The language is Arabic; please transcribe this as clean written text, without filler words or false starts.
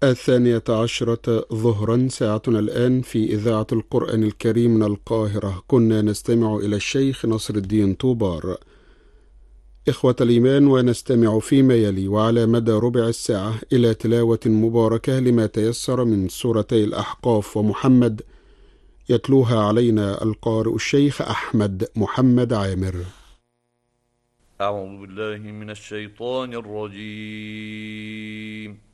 12 ظهرا، ساعتنا الآن في إذاعة القرآن الكريم من القاهرة. كنا نستمع إلى الشيخ نصر الدين طوبار. إخوة الإيمان، ونستمع فيما يلي وعلى مدى ربع الساعة إلى تلاوة مباركة لما تيسر من سورتي الأحقاف ومحمد، يتلوها علينا القارئ الشيخ أحمد محمد عامر. أعوذ بالله من الشيطان الرجيم.